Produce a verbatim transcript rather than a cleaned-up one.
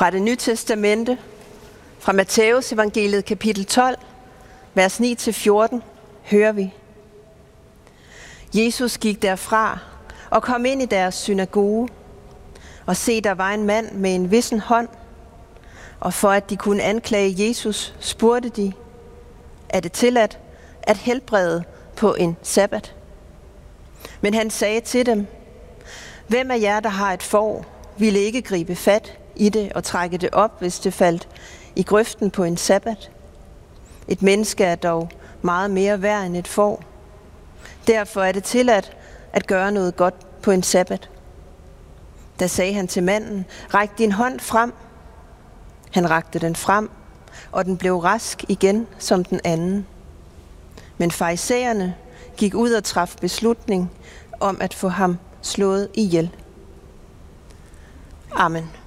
Fra det Nye Testamente, fra Matthæus evangeliet kapitel tolv, vers ni til fjorten, hører vi: Jesus gik derfra og kom ind i deres synagoge, og se, der var en mand med en vissen hånd, og for at de kunne anklage Jesus, spurgte de: er det tilladt at helbrede på en sabbat? Men han sagde til dem: hvem af jer, der har et får, ville ikke gribe fat i det og trække det op, hvis det faldt i grøften på en sabbat? Et menneske er dog meget mere værd end et får. Derfor er det tilladt at gøre noget godt på en sabbat. Da sagde han til manden: ræk din hånd frem. Han rakte den frem, og den blev rask igen som den anden. Men farisæerne gik ud og traf beslutning om at få ham slået ihjel. Amen.